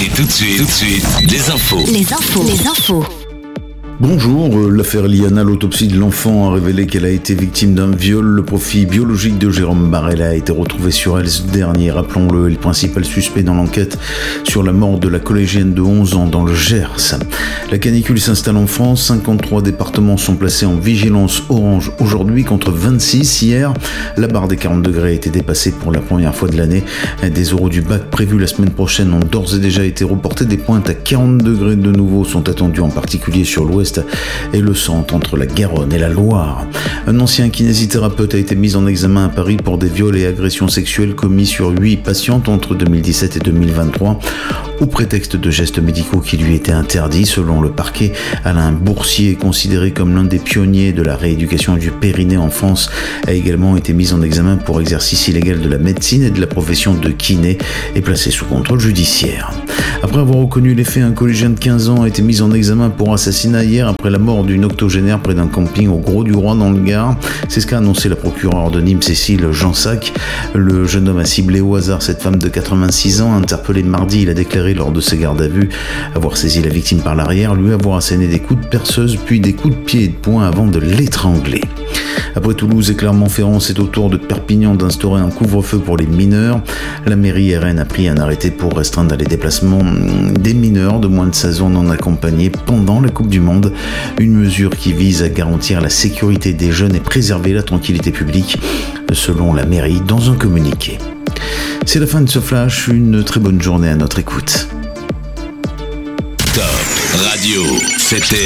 Et tout de suite, les infos. Bonjour, l'affaire Liana, l'autopsie de l'enfant a révélé qu'elle a été victime d'un viol. Le profil biologique de Jérôme Barella a été retrouvé sur elle ce dernier. Rappelons-le, le principal suspect dans l'enquête sur la mort de la collégienne de 11 ans dans le Gers. La canicule s'installe en France. 53 départements sont placés en vigilance orange aujourd'hui contre 26 hier. La barre des 40 degrés a été dépassée pour la première fois de l'année. Des oraux du bac prévus la semaine prochaine ont d'ores et déjà été reportés. Des pointes à 40 degrés de nouveau sont attendues, en particulier sur l'ouest et le centre, entre la Garonne et la Loire. Un ancien kinésithérapeute a été mis en examen à Paris pour des viols et agressions sexuelles commis sur 8 patientes entre 2017 et 2023, au prétexte de gestes médicaux qui lui étaient interdits. Selon le parquet, Alain Boursier, considéré comme l'un des pionniers de la rééducation du périnée en France, a également été mis en examen pour exercice illégal de la médecine et de la profession de kiné et placé sous contrôle judiciaire. Après avoir reconnu les faits, un collégien de 15 ans a été mis en examen pour assassinat hier après la mort d'une octogénaire près d'un camping au Grau-du-Roi dans le Gard. C'est ce qu'a annoncé la procureure de Nîmes, Cécile Jansac. Le jeune homme a ciblé au hasard cette femme de 86 ans. Interpellé mardi, il a déclaré lors de ses gardes à vue avoir saisi la victime par l'arrière, lui avoir asséné des coups de perceuse puis des coups de pied et de poing avant de l'étrangler. Après Toulouse et Clermont-Ferrand, c'est au tour de Perpignan d'instaurer un couvre-feu pour les mineurs. La mairie RN a pris un arrêté pour restreindre les déplacements des mineurs de moins de 16 ans non accompagnés pendant la Coupe du Monde. Une mesure qui vise à garantir la sécurité des jeunes et préserver la tranquillité publique, selon la mairie dans un communiqué. C'est la fin de ce flash, une très bonne journée à notre écoute. Top Radio, c'était